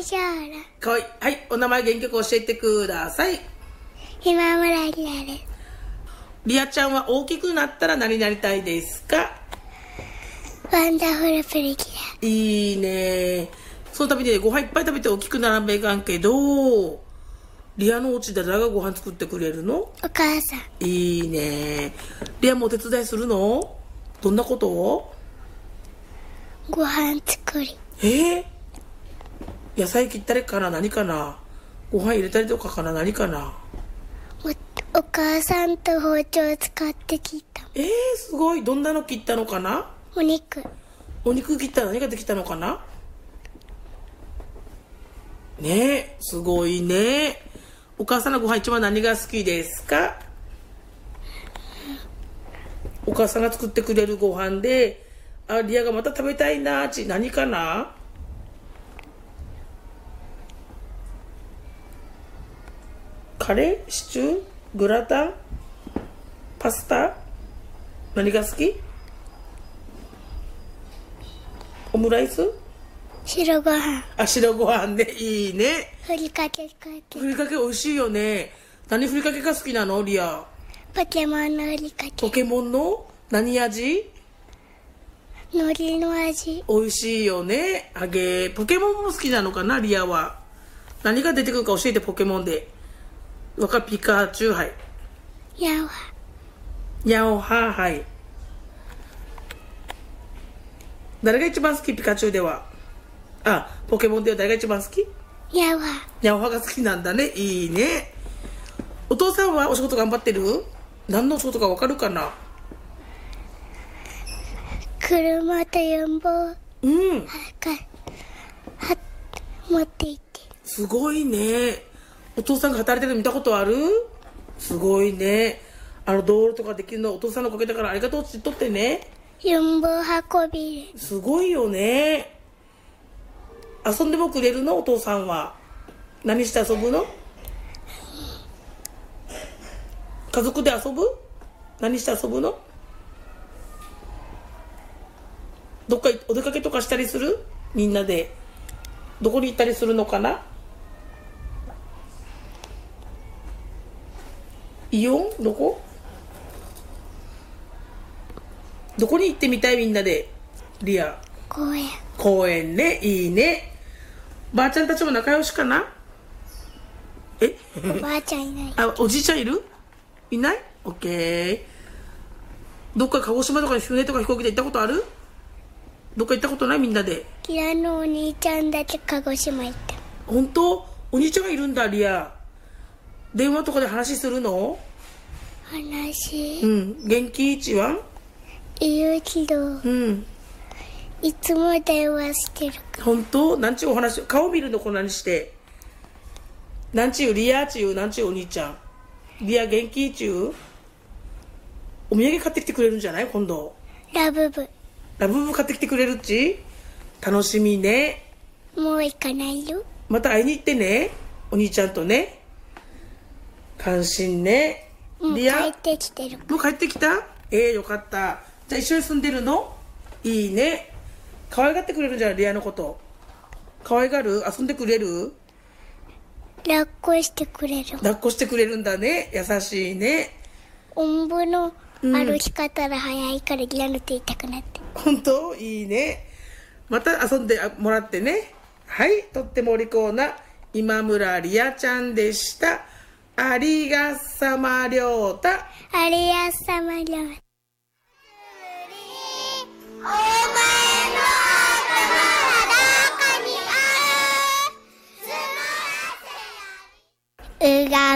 しょうら。 かわいい。はい、お名前原曲教えてください。 今村リアです。 リアちゃんは大きくなったら何になりたいですか？ ワンダフルプリキュア。 いいね。そのためにご飯いっぱい食べて大きくならんべいかんけど、リアのお家で誰がご飯作ってくれるの？ お母さん。 いいね。リアもお手伝いするの？どんなことを？ ご飯作り。 野菜切ったりかな？何かな？ご飯入れたりとかかな？何かな？ お母さんと包丁を使って切った。 すごい。どんなの切ったのかな？ お肉切ったら何ができたのかな？ねえ、すごいね。お母さんのご飯一番何が好きですか？お母さんが作ってくれるご飯で、リアがまた食べたいなー何かな？カレー？シチュー？グラタン？パスタ？何が好き？オムライス？ 白ご飯。 白ご飯ね。いいね。 ふりかけふりかけ美味しいよね。何ふりかけが好きなの？リア。 ポケモンのふりかけ。 ポケモンの何味？ 海苔の味。 美味しいよね。ポケモンも好きなのかな？リアは。何が出てくるか教えて。ポケモンで。ピカチュウ、はい。ニャオハ、はい。誰が一番好き？ピカチュウでは。ポケモンでは誰が一番好き？ ニャオハが好きなんだね。いいね。お父さんはお仕事頑張ってる？何のお仕事か分かるかな？ 車と4本持って行って。 すごいね。お父さんが働いてるの見たことある？すごいね。道路とかできるのお父さんのおかげだからありがとうって言っとってね。 4本運びる。 すごいよね。遊んでもくれるの？お父さんは何して遊ぶの？家族で遊ぶ？何して遊ぶの？どっかお出かけとかしたりする？みんなでどこに行ったりするのかな？イオン？どこに行ってみたい？みんなで。リア。公園ね。いいね。ばあちゃんたちも仲良しかな？ おばあちゃんいない。 おじいちゃんいる？いない？オッケー。どっか鹿児島とかに船とか飛行機で行ったことある？どっか行ったことない？みんなで。 キラのお兄ちゃんだけ鹿児島行った。 本当？お兄ちゃんがいるんだ。リア。電話とかで話するの？元気一番？ 言うけど、いつも電話してるから。 本当？なんちゅうお話？顔見るの？何して？なんちゅう？リアちゅう？なんちゅうお兄ちゃん？リア元気ちゅう？お土産買ってきてくれるんじゃない？今度。 ラブブ買ってきてくれるっち？楽しみね。 もう行かないよ。 また会いに行ってね。お兄ちゃんとね。関心ね。 帰ってきてる。 もう帰ってきた？よかった。じゃあ一緒に住んでるの？いいね。可愛がってくれるんじゃない？リアのこと。可愛がる？遊んでくれる？ 抱っこしてくれる。 抱っこしてくれるんだね。優しいね。 おんぶの歩き方が早いからリアの手痛くなって。 本当？いいね。また遊んでもらってね。はい。とってもお利口な今村リアちゃんでした。ありがさまりょうた。 ありがさまりょうた。お前の頭はどこにある？うが